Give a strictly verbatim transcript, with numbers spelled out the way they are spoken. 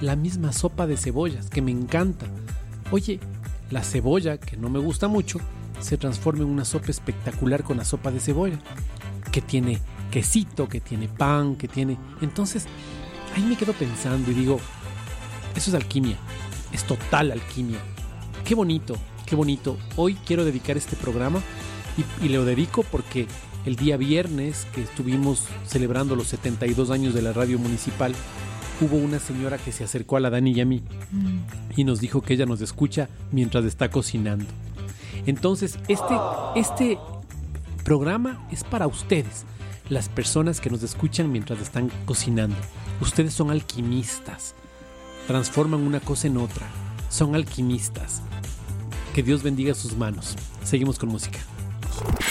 la misma sopa de cebollas, que me encanta. Oye, la cebolla, que no me gusta mucho, se transforma en una sopa espectacular con la sopa de cebolla, que tiene quesito, que tiene pan, que tiene... Entonces, ahí me quedo pensando y digo, eso es alquimia, es total alquimia. Qué bonito, qué bonito. Hoy quiero dedicar este programa y, y lo dedico porque el día viernes que estuvimos celebrando los setenta y dos años de la radio municipal, hubo una señora que se acercó a la Dani y a mí mm. y nos dijo que ella nos escucha mientras está cocinando. Entonces, este, este programa es para ustedes, las personas que nos escuchan mientras están cocinando. Ustedes son alquimistas, transforman una cosa en otra, son alquimistas. Que Dios bendiga sus manos. Seguimos con música.